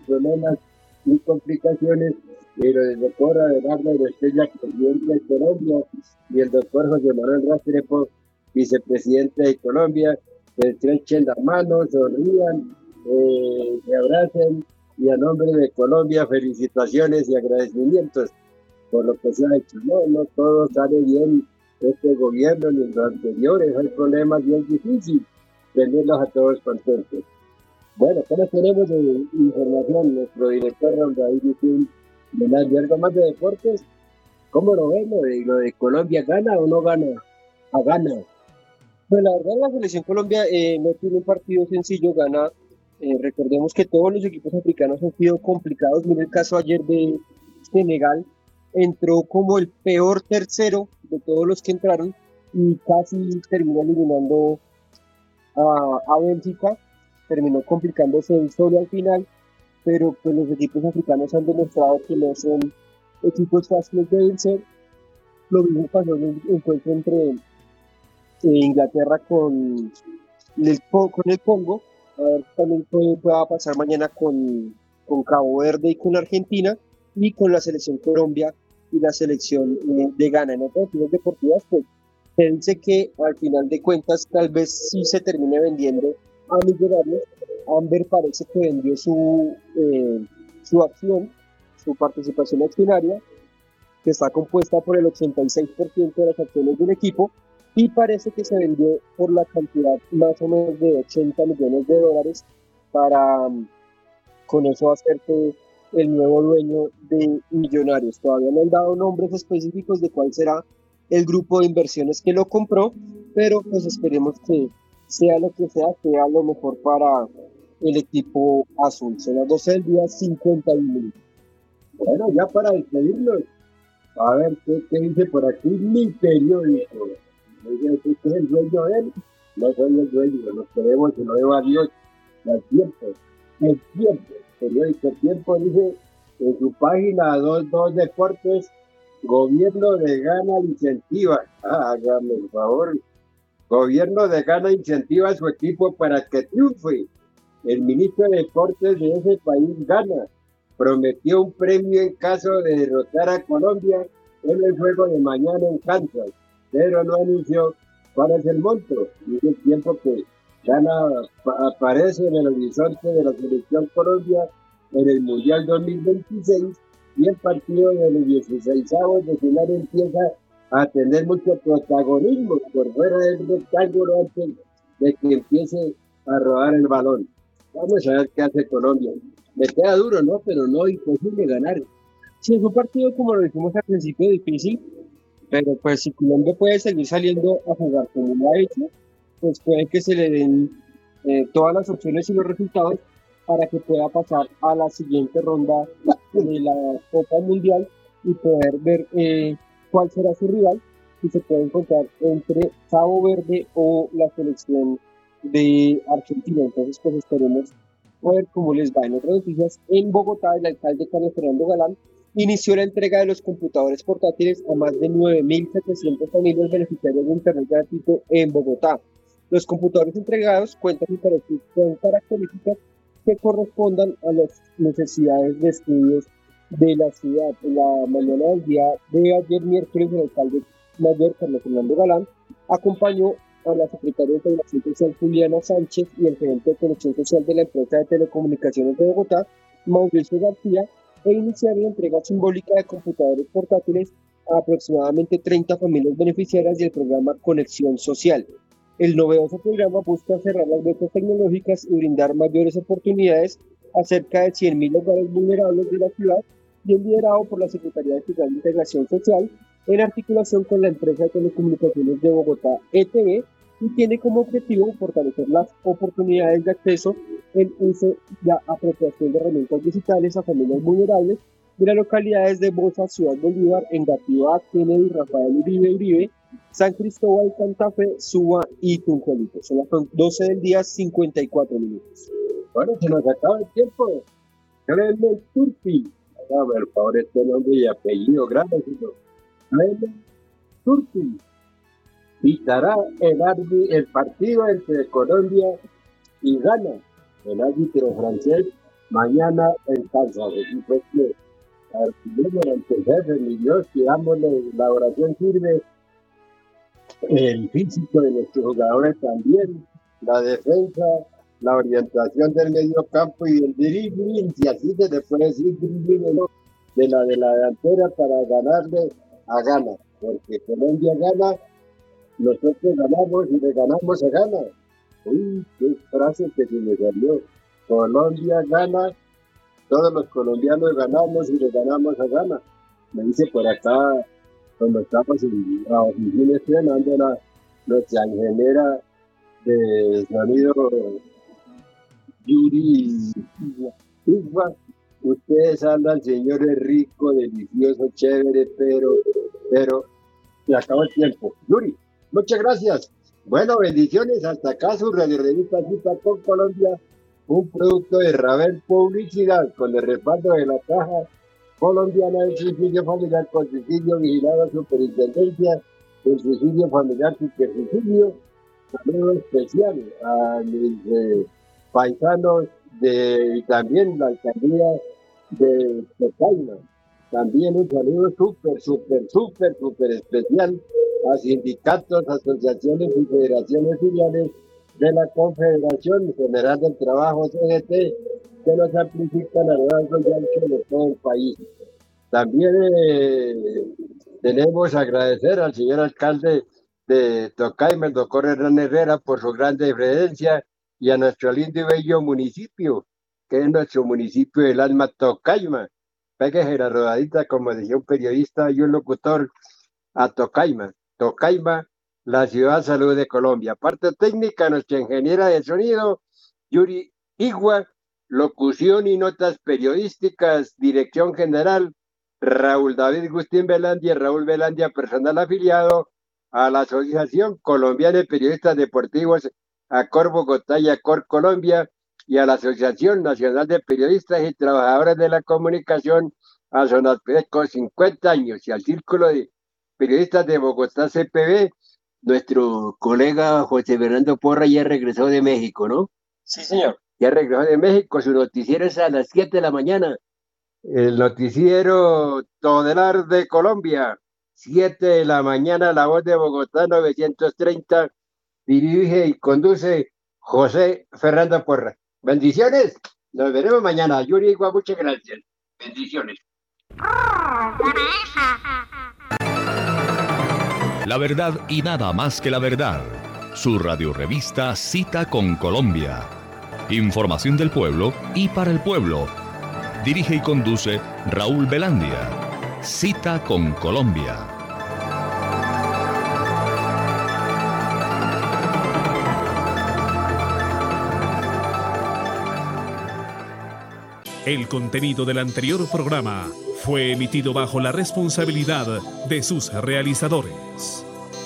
problemas y complicaciones, pero el doctor Abelardo Estrella, presidente de Colombia, y el doctor José Manuel Restrepo, vicepresidente de Colombia, se estrechen las manos, sonrían, se abracen, y a nombre de Colombia, felicitaciones y agradecimientos por lo que se ha hecho. No todo sale bien este gobierno ni los anteriores, hay problemas bien difíciles tenerlos a todos contentos. Bueno, ¿cómo tenemos de información? Nuestro director David Velarde, algo más de deportes. ¿Cómo lo ven? ¿Lo de Colombia gana o no gana? A gana. Pues la verdad, la selección Colombia no tiene un partido sencillo, gana. Recordemos que todos los equipos africanos han sido complicados. Mira el caso ayer de Senegal, entró como el peor tercero de todos los que entraron y casi terminó eliminando a Bélgica, terminó complicándose el solo al final, pero pues los equipos africanos han demostrado que no son equipos fáciles de vencer. Lo mismo pasó en el encuentro entre Inglaterra con el Congo. A ver también pueda pasar mañana con Cabo Verde y con Argentina, y con la selección Colombia y la selección de Ghana. En otras actividades deportivas, pues se dice que al final de cuentas tal vez sí se termine vendiendo a Millonarios. Amber parece que vendió su acción, su participación accionaria, que está compuesta por el 86% de las acciones del equipo, y parece que se vendió por la cantidad más o menos de $80 millones para con eso hacerse el nuevo dueño de Millonarios. Todavía no han dado nombres específicos de cuál será el grupo de inversiones que lo compró, pero pues esperemos que sea lo que sea lo mejor para el equipo azul. Son las 12 del día, 51 minutos. Bueno, ya para despedirnos, a ver qué dice por aquí mi periódico. ¿Usted es el dueño de él? No soy el dueño, nos queremos que lo deba a Dios. El tiempo, periódico Tiempo dice en su página 22 Deportes, gobierno de Ghana incentiva, hágame el favor, gobierno de Ghana incentiva a su equipo para que triunfe. El ministro de Deportes de ese país, Ghana, prometió un premio en caso de derrotar a Colombia en el juego de mañana en Kansas, pero no anunció cuál es el monto. Dice el Tiempo que Ghana aparece en el horizonte de la selección Colombia en el Mundial 2026, y el partido de los 16avos de final empieza a tener mucho protagonismo por fuera del rectángulo antes de que empiece a rodar el balón. Vamos a ver qué hace Colombia. Me queda duro, ¿no? Pero no imposible ganar. Sí, es un partido, como lo dijimos al principio, difícil, pero pues si Colombia puede seguir saliendo a jugar como lo ha hecho, pues puede que se le den todas las opciones y los resultados para que pueda pasar a la siguiente ronda de la Copa Mundial y poder ver cuál será su rival, y se puede encontrar entre Cabo Verde o la selección de Argentina. Entonces pues esperemos a ver cómo les va. En otras noticias, en Bogotá, el alcalde Carlos Fernando Galán inició la entrega de los computadores portátiles a más de 9.700 familias beneficiarias de Internet gratuito en Bogotá. Los computadores entregados cuentan con características que correspondan a las necesidades de estudios de la ciudad. En la mañana del día de ayer, miércoles, el alcalde mayor Carlos Fernando Galán acompañó a la secretaria de Integración Social Juliana Sánchez y el gerente de Conexión Social de la empresa de telecomunicaciones de Bogotá, Mauricio García, e iniciar la entrega simbólica de computadores portátiles a aproximadamente 30 familias beneficiarias del programa Conexión Social. El novedoso programa busca cerrar las brechas tecnológicas y brindar mayores oportunidades a cerca de 100.000 hogares vulnerables de la ciudad, y es liderado por la Secretaría de Integración Social en articulación con la empresa de telecomunicaciones de Bogotá, ETB, y tiene como objetivo fortalecer las oportunidades de acceso, el uso y la apropiación de herramientas digitales a familias vulnerables de las localidades de Bosa, Ciudad Bolívar, Engativá, Kennedy, Rafael Uribe, San Cristóbal, Santa Fe, Suba y Tunjuelito. Son las 12 del día, 54 minutos. Bueno, se nos acaba el tiempo. Clement Turpi. A ver, por favor, este nombre y apellido, gracias. Clement Turpi pitará el partido entre Colombia y Ghana. El árbitro francés mañana en Kansas. Y pues que ante el jefe, mi Dios, pidámosle, la oración sirve, el físico de nuestros jugadores también, la defensa, la orientación del medio campo y el dribbling, si así se le puede decir, dribbling de la delantera para ganarle a Ghana, porque Colombia gana, nosotros ganamos y le ganamos a Ghana. Uy, qué frase que se me salió. Colombia gana, todos los colombianos ganamos y le ganamos a Ghana. Me dice por acá, cuando estamos en la oficina estrenando nuestra ingeniera de sonido, Yuri Igua. Ustedes andan, señores, rico, delicioso, chévere, pero se acabó el tiempo. Yuri, muchas gracias. Bueno, bendiciones. Hasta acá su radio revista Cita con Colombia, un producto de Ravel Publicidad con el respaldo de la Caja Colombiana del Suicidio Familiar con Suicidio Vigilado Superintendencia del Suicidio Familiar Supersuicidio. Saludo especial a mis paisanos y también la alcaldía de Tocaima. También un saludo súper especial a sindicatos, asociaciones y federaciones filiales de la Confederación General del Trabajo CGT, que nos amplifican a lo largo y ancho de todo el país. También tenemos que agradecer al señor alcalde de Tocaima, el doctor Hernán Herrera, por su gran deferencia, y a nuestro lindo y bello municipio, que es nuestro municipio del alma, Tocaima. Péguese la rodadita, como decía un periodista y un locutor, a Tocaima. Tocaima, la ciudad salud de Colombia. Parte técnica, nuestra ingeniera de sonido, Yuri Igua. Locución y notas periodísticas, dirección general, Raúl David Gustín Velandia, Raúl Velandia, personal afiliado a la Asociación Colombiana de Periodistas Deportivos, ACOR Bogotá y ACOR Colombia, y a la Asociación Nacional de Periodistas y Trabajadores de la Comunicación, ASONAPECO, 50 años, y al Círculo de Periodistas de Bogotá, CPB. Nuestro colega José Fernando Porra ya regresó de México, ¿no? Sí, señor. Ya regresó de México, su noticiero es a las 7 de la mañana. El noticiero Todelar de Colombia, 7 de la mañana, La Voz de Bogotá, 930, dirige y conduce José Fernando Porra. Bendiciones, nos veremos mañana. Yuri Igua, muchas gracias. Bendiciones. La verdad y nada más que la verdad. Su radiorevista Cita con Colombia. Información del pueblo y para el pueblo. Dirige y conduce Raúl Velandia. Cita con Colombia. El contenido del anterior programa fue emitido bajo la responsabilidad de sus realizadores.